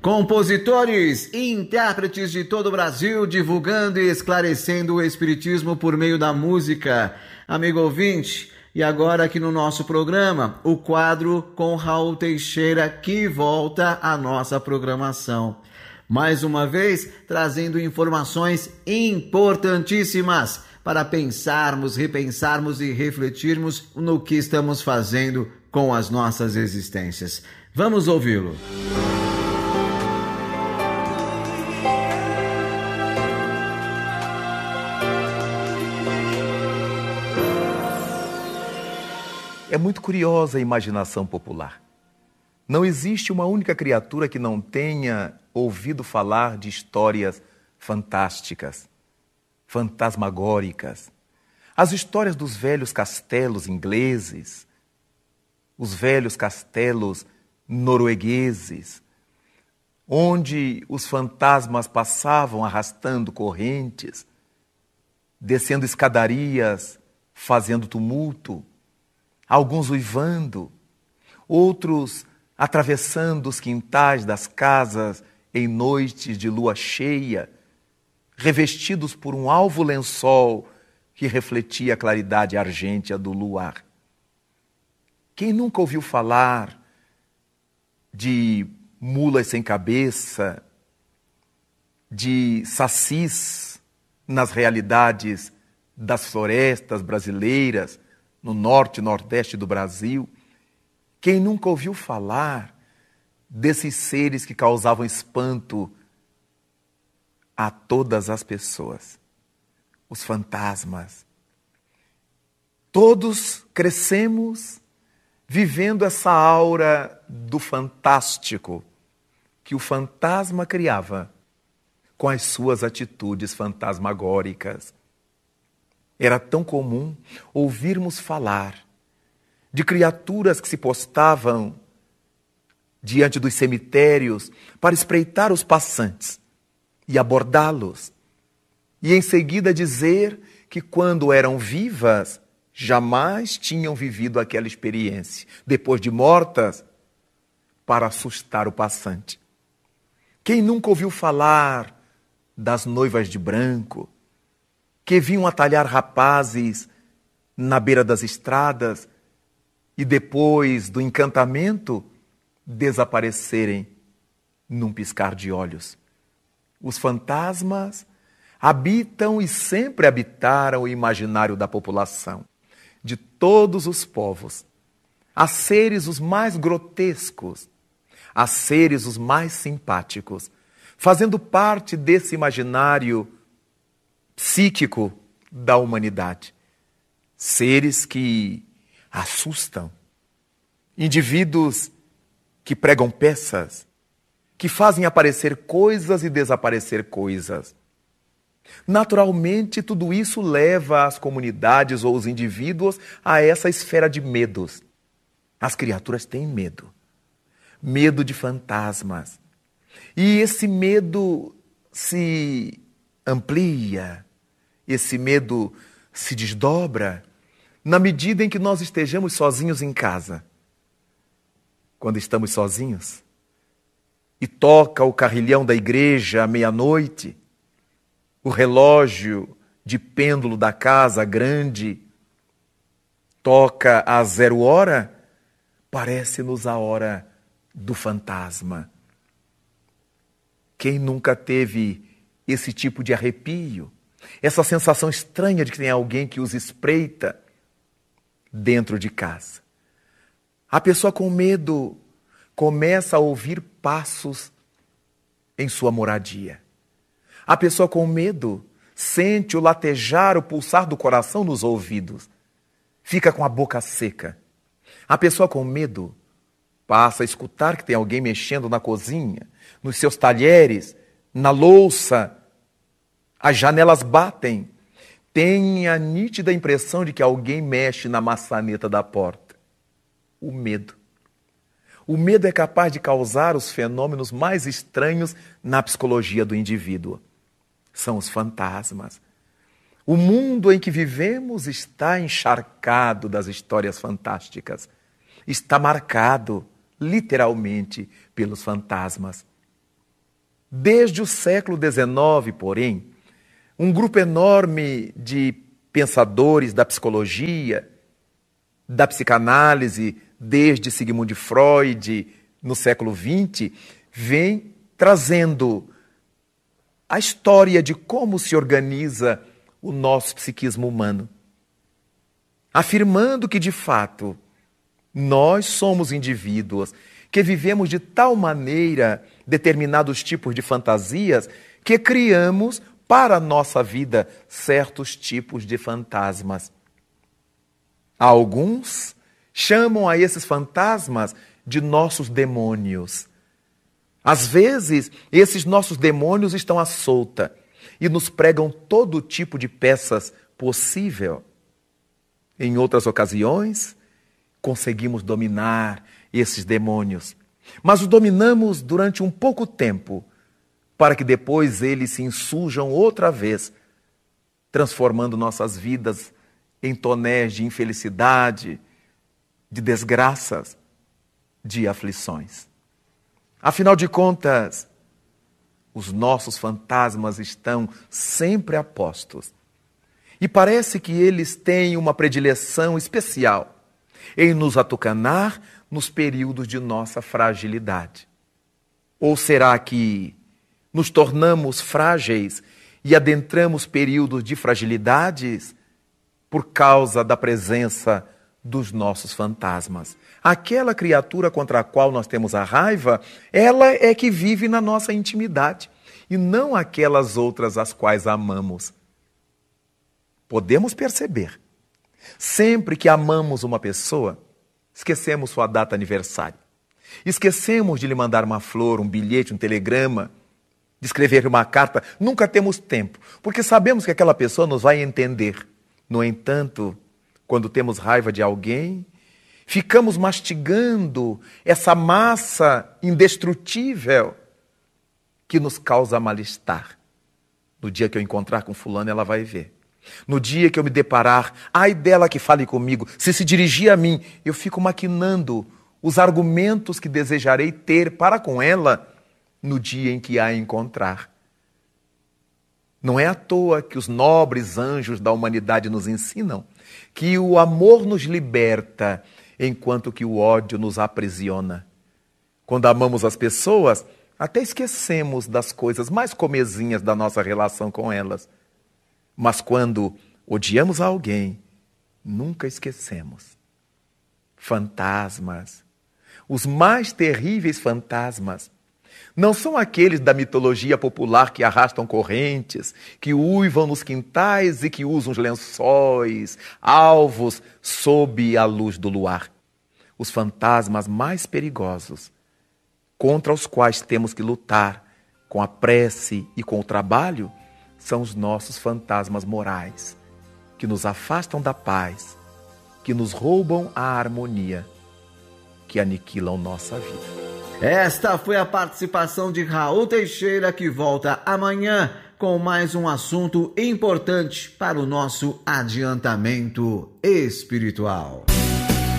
Compositores e intérpretes de todo o Brasil divulgando e esclarecendo o Espiritismo por meio da música. Amigo ouvinte, e agora aqui no nosso programa, o quadro com Raul Teixeira, que volta à nossa programação. Mais uma vez, trazendo informações importantíssimas para pensarmos, repensarmos e refletirmos no que estamos fazendo com as nossas existências. Vamos ouvi-lo. É muito curiosa a imaginação popular. Não existe uma única criatura que não tenha ouvido falar de histórias fantásticas, fantasmagóricas. As histórias dos velhos castelos ingleses, os velhos castelos noruegueses, onde os fantasmas passavam arrastando correntes, descendo escadarias, fazendo tumulto, alguns uivando, outros atravessando os quintais das casas em noites de lua cheia, revestidos por um alvo lençol que refletia a claridade argêntea do luar. Quem nunca ouviu falar de mulas sem cabeça, de sacis nas realidades das florestas brasileiras, no norte e nordeste do Brasil? Quem nunca ouviu falar desses seres que causavam espanto a todas as pessoas? Os fantasmas. Todos crescemos vivendo essa aura do fantástico que o fantasma criava com as suas atitudes fantasmagóricas. Era tão comum ouvirmos falar de criaturas que se postavam diante dos cemitérios para espreitar os passantes e abordá-los, e em seguida dizer que quando eram vivas jamais tinham vivido aquela experiência, depois de mortas, para assustar o passante. Quem nunca ouviu falar das noivas de branco, que vinham atalhar rapazes na beira das estradas e depois do encantamento desaparecerem num piscar de olhos? Os fantasmas habitam e sempre habitaram o imaginário da população, de todos os povos. Há seres os mais grotescos, há seres os mais simpáticos, fazendo parte desse imaginário psíquico da humanidade. Seres que assustam, indivíduos que pregam peças, que fazem aparecer coisas e desaparecer coisas. Naturalmente, tudo isso leva as comunidades ou os indivíduos a essa esfera de medos. As criaturas têm medo. Medo de fantasmas. E esse medo se amplia, esse medo se desdobra na medida em que nós estejamos sozinhos em casa. Quando estamos sozinhos e toca o carrilhão da igreja à meia-noite, o relógio de pêndulo da casa grande toca a 0 hora, parece-nos a hora do fantasma. Quem nunca teve esse tipo de arrepio, essa sensação estranha de que tem alguém que os espreita dentro de casa? A pessoa com medo começa a ouvir passos em sua moradia. A pessoa com medo sente o latejar, o pulsar do coração nos ouvidos. Fica com a boca seca. A pessoa com medo passa a escutar que tem alguém mexendo na cozinha, nos seus talheres, na louça. As janelas batem. Tem a nítida impressão de que alguém mexe na maçaneta da porta. O medo. O medo é capaz de causar os fenômenos mais estranhos na psicologia do indivíduo. São os fantasmas. O mundo em que vivemos está encharcado das histórias fantásticas. Está marcado, literalmente, pelos fantasmas. Desde o século XIX, porém, um grupo enorme de pensadores da psicologia, da psicanálise, desde Sigmund Freud, no século XX, vem trazendo a história de como se organiza o nosso psiquismo humano, afirmando que, de fato, nós somos indivíduos que vivemos de tal maneira determinados tipos de fantasias que criamos para a nossa vida certos tipos de fantasmas. Alguns chamam a esses fantasmas de nossos demônios. Às vezes, esses nossos demônios estão à solta e nos pregam todo tipo de peças possível. Em outras ocasiões, conseguimos dominar esses demônios, mas os dominamos durante um pouco tempo, para que depois eles se insurjam outra vez, transformando nossas vidas em tonéis de infelicidade, de desgraças, de aflições. Afinal de contas, os nossos fantasmas estão sempre a postos. E parece que eles têm uma predileção especial em nos atucanar nos períodos de nossa fragilidade. Ou será que nos tornamos frágeis e adentramos períodos de fragilidades por causa da presença dos nossos fantasmas? Aquela criatura contra a qual nós temos a raiva, ela é que vive na nossa intimidade, e não aquelas outras as quais amamos. Podemos perceber, sempre que amamos uma pessoa, esquecemos sua data aniversário. Esquecemos de lhe mandar uma flor, um bilhete, um telegrama, de escrever uma carta. Nunca temos tempo, porque sabemos que aquela pessoa nos vai entender. No entanto, quando temos raiva de alguém, ficamos mastigando essa massa indestrutível que nos causa mal-estar. No dia que eu encontrar com fulano, ela vai ver. No dia que eu me deparar, ai dela que fale comigo, se dirigir a mim, eu fico maquinando os argumentos que desejarei ter para com ela no dia em que a encontrar. Não é à toa que os nobres anjos da humanidade nos ensinam que o amor nos liberta, enquanto que o ódio nos aprisiona. Quando amamos as pessoas, até esquecemos das coisas mais comezinhas da nossa relação com elas. Mas quando odiamos alguém, nunca esquecemos. Fantasmas, os mais terríveis fantasmas, não são aqueles da mitologia popular que arrastam correntes, que uivam nos quintais e que usam os lençóis, alvos sob a luz do luar. Os fantasmas mais perigosos, contra os quais temos que lutar com a prece e com o trabalho, são os nossos fantasmas morais, que nos afastam da paz, que nos roubam a harmonia, que aniquilam nossa vida. Esta foi a participação de Raul Teixeira, que volta amanhã com mais um assunto importante para o nosso adiantamento espiritual.